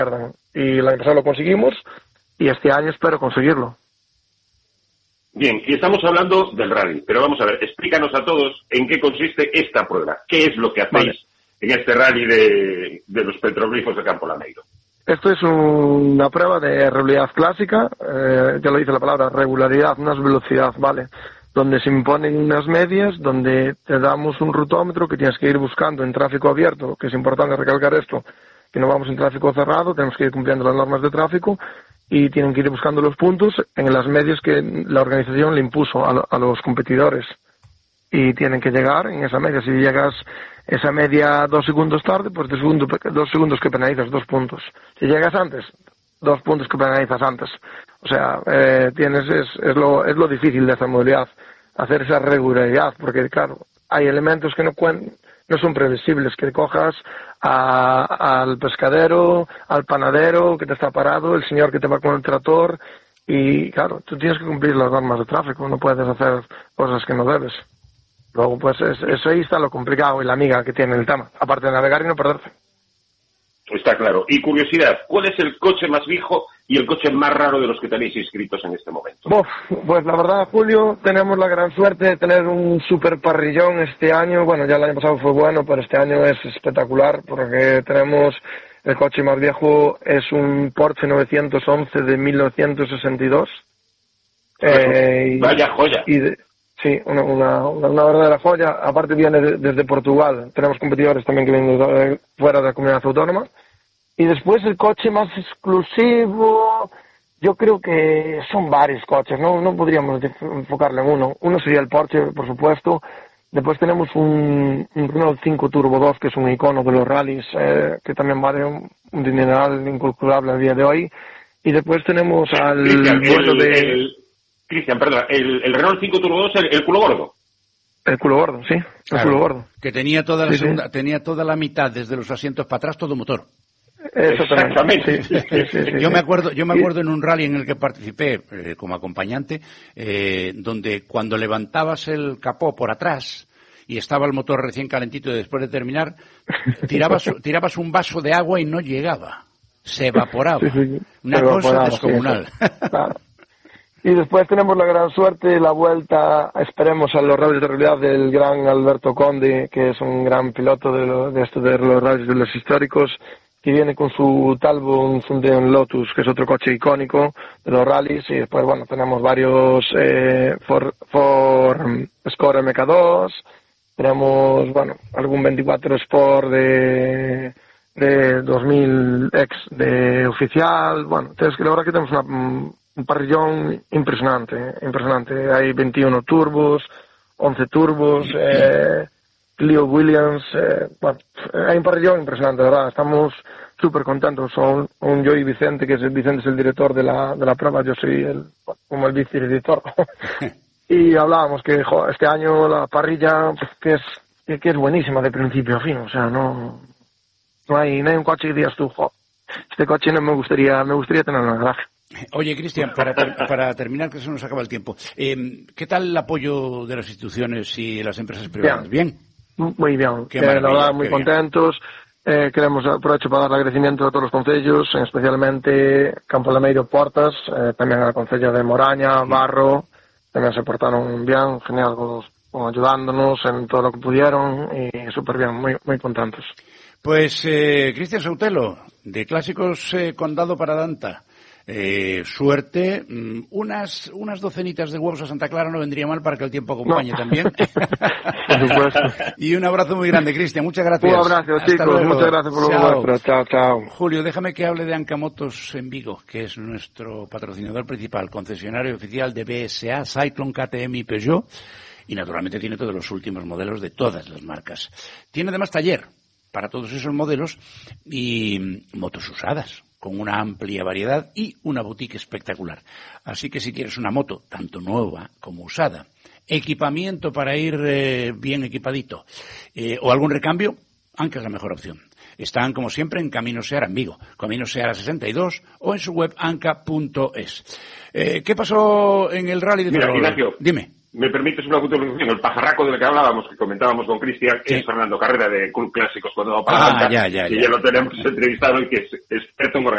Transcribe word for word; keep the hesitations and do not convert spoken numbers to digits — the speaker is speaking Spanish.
Y el año pasado lo conseguimos y este año espero conseguirlo. Bien, y estamos hablando del rally, pero vamos a ver, explícanos a todos en qué consiste esta prueba. ¿Qué es lo que hacéis vale. en este rally de, de los petroglifos de Campo Lameiro? Esto es una prueba de regularidad clásica, eh, ya lo dice la palabra, regularidad, no es velocidad, ¿vale? Donde se imponen unas medias, donde te damos un rutómetro que tienes que ir buscando en tráfico abierto, que es importante recalcar esto, que no vamos en tráfico cerrado, tenemos que ir cumpliendo las normas de tráfico y tienen que ir buscando los puntos en las medias que la organización le impuso a, a los competidores. Y tienen que llegar en esa media. Si llegas esa media dos segundos tarde, pues dos segundos, dos segundos que penalizas, dos puntos. Si llegas antes, dos puntos que penalizas antes. O sea, eh, tienes es, es, lo, es lo difícil de esta modalidad, hacer esa regularidad, porque claro, hay elementos que no, cuen, no son previsibles, que cojas a, al pescadero, al panadero que te está parado, el señor que te va con el tractor, y claro, tú tienes que cumplir las normas de tráfico, no puedes hacer cosas que no debes. Luego, pues, es, eso ahí está lo complicado y la amiga que tiene el tema, aparte de navegar y no perderse. Está claro. Y curiosidad, ¿cuál es el coche más viejo y el coche más raro de los que tenéis inscritos en este momento? Uf, pues la verdad, Julio, tenemos la gran suerte de tener un super parrillón este año. Bueno, ya el año pasado fue bueno, pero este año es espectacular porque tenemos el coche más viejo, es un Porsche novecientos once de mil novecientos sesenta y dos. Eh, Vaya joya. Y de, Sí, una, una, una verdadera joya. Aparte viene de, desde Portugal. Tenemos competidores también que vienen de, fuera de la comunidad autónoma. Y después el coche más exclusivo, yo creo que son varios coches, ¿no? No podríamos enfocarle en uno. Uno sería el Porsche, por supuesto. Después tenemos un, un Renault cinco Turbo dos, que es un icono de los rallies, eh, que también vale un, un dineral incalculable a día de hoy. Y después tenemos al vuelo de... El... Cristian, perdona, el, el Renault cinco Turbo dos, el, el culo gordo. El culo gordo, sí, el claro, culo gordo. Que tenía toda la sí, segunda, sí. tenía toda la mitad, desde los asientos para atrás, todo motor. Exactamente. Sí, sí, sí, sí, yo sí. me acuerdo, yo me acuerdo en un rally en el que participé eh, como acompañante, eh, donde cuando levantabas el capó por atrás y estaba el motor recién calentito y después de terminar, tirabas, tirabas un vaso de agua y no llegaba. Se evaporaba. Sí, sí, Una se cosa evaporaba, descomunal. Sí, claro. Y después tenemos la gran suerte, la vuelta, esperemos, a los rallies de realidad del gran Alberto Conde, que es un gran piloto de, lo, de esto de los rallies de los históricos, que viene con su Talbot Sundeon Lotus, que es otro coche icónico de los rallies. Y después, bueno, tenemos varios eh, Ford, Ford Score M K dos, tenemos, bueno, algún veinticuatro Sport de... de dos mil X de oficial. Bueno, entonces que la verdad que tenemos una... un parrillón impresionante, impresionante. Hay veintiuno turbos, once turbos, eh, Clio Williams, eh, bueno, hay un parrillón impresionante, de verdad. Estamos súper contentos. Son un yo y Vicente, que es el, Vicente es el director de la, de la prueba, yo soy el, como el vicedirector. Y hablábamos que jo, este año la parrilla, pues, que es que, que es buenísima de principio a fin, o sea, no, no hay, no hay un coche que digas tú, jo, este coche no me gustaría, me gustaría tener en el garaje. Oye, Cristian, para, ter- para terminar, que se nos acaba el tiempo, eh, ¿qué tal el apoyo de las instituciones y las empresas privadas? ¿Bien? ¿Bien? Muy bien. Qué eh, la verdad, muy qué contentos. Eh, queremos, aprovecho para dar agradecimiento a todos los concellos, especialmente Campo Lameiro, Portas, eh, también al concello de Moraña, Barro, también se portaron bien, genial, con, con ayudándonos en todo lo que pudieron y súper bien, muy, muy contentos. Pues, eh, Cristian Soutelo, de Clásicos eh, Condado para Danta. Eh, suerte, mm, unas unas docenitas de huevos a Santa Clara no vendría mal para que el tiempo acompañe no. también. Por supuesto. Y un abrazo muy grande, Cristian, muchas gracias. Un abrazo, Hasta chicos, luego. muchas gracias por chao. lo vuestro. Chao, chao. Julio, déjame que hable de Ancamotos en Vigo, que es nuestro patrocinador principal, concesionario oficial de B S A, Cyclone, K T M y Peugeot, y naturalmente tiene todos los últimos modelos de todas las marcas. Tiene además taller para todos esos modelos y motos usadas, con una amplia variedad y una boutique espectacular. Así que si quieres una moto, tanto nueva como usada, equipamiento para ir eh, bien equipadito, eh, o algún recambio, Anca es la mejor opción. Están, como siempre, en Camino Seara en Vigo, Camino Seara sesenta y dos, o en su web anca punto es. Eh, ¿Qué pasó en el Rally de Mira, Ferrol? Ignacio, Dime. me permites una puntualización, el pajarraco del que hablábamos, que comentábamos con Cristian, sí. es Fernando Carrera de Club Clásicos cuando va para ah, la banca, ya, ya, que ya. ya lo tenemos entrevistado y que es experto en